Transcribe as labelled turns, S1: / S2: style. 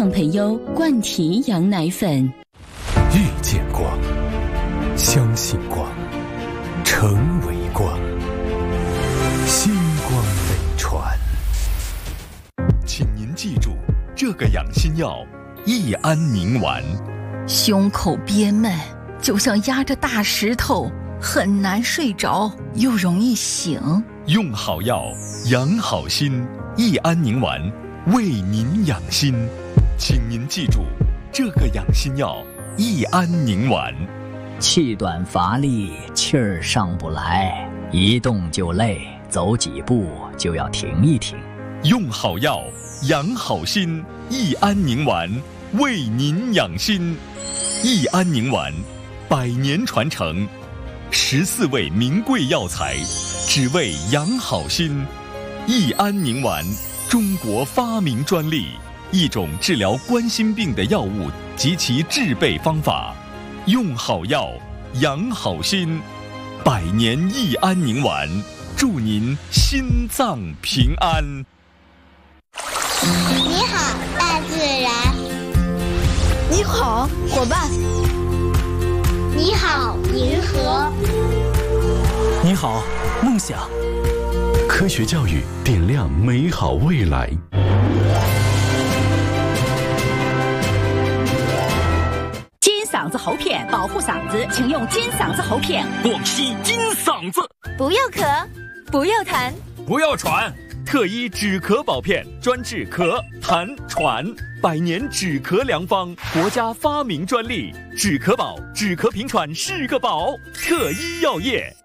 S1: 康培优冠体羊奶粉。
S2: 遇见光，相信光，成为光，星光美传。
S3: 请您记住，这个养心药益安宁丸。
S4: 胸口憋闷，就像压着大石头，很难睡着，又容易醒。
S3: 用好药，养好心，益安宁丸为您养心。请您记住，这个养心药益安宁丸。
S5: 气短乏力，气儿上不来，一动就累，走几步就要停一停。
S3: 用好药，养好心，益安宁丸为您养心。益安宁丸100年传承，14味名贵药材，只为养好心。益安宁丸，中国发明专利，一种治疗冠心病的药物及其制备方法。用好药，养好心，100年益安宁丸，祝您心脏平安。
S6: 你好，大自然。
S4: 你好，伙伴。
S6: 你好，银河。
S2: 你好，梦想。科学教育点亮美好未来。
S7: 金嗓子喉片保护嗓子，请用金嗓子喉片。
S8: 广西金嗓子。
S6: 不要咳，不要痰，
S8: 不要喘。
S3: 特医止咳宝片，专治咳、痰、喘，100年止咳良方，国家发明专利。止咳宝，止咳平喘是个宝。特医药业。